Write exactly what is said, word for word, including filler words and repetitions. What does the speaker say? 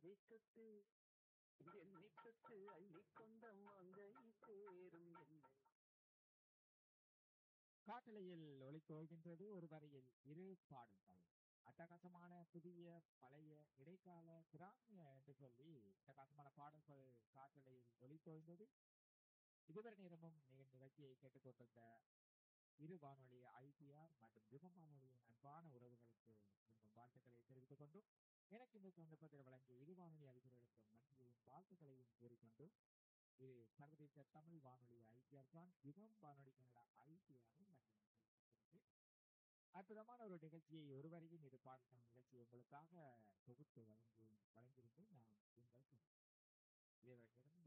தொட்டு எண்ணி தொட்டு அள்ளி கொண்ட மங்கை சேரும் என்னை. காட்டலையில் ஒளித்தோகின்றது ஒரு வரையில் இரு பாடல்கள். அட்டகாசமான புதிய பழைய இடைக்கால கிராமிய என்று சொல்லி அட்டகாசமான பாடல்கள் காட்டலையில் ஒளித்தோய்ந்தது. இதுவரை நேரமும் நீங்கள் நிகழ்ச்சியை கேட்டுக்கொண்டிருந்த இரு வானொலி ஐபிஆர் மற்றும் யுகம் வானொலியின் அன்பான உறவுகளுக்கு உங்கள் வாழ்த்துக்களை தெரிவித்துக் கொண்டும் எனக்கு இந்த சந்தர்ப்பத்தில் வழங்கிய இரு வானொலி அதிபர்களுக்கும் நன்றியையும் வாழ்த்துக்களையும் கூறிக்கொண்டு இது சர்வதேச தமிழ் வானொலி ஐபிஆர் தான் யுகம் வானொலி கனடா ஐபிஆர் மற்றும் அற்புதமான ஒரு நிகழ்ச்சியை ஒருவரையும் இது பார்க்கும் நிகழ்ச்சி உங்களுக்காக தொகுத்து வழங்கி வழங்கியிருந்து நான் உங்கள் இதை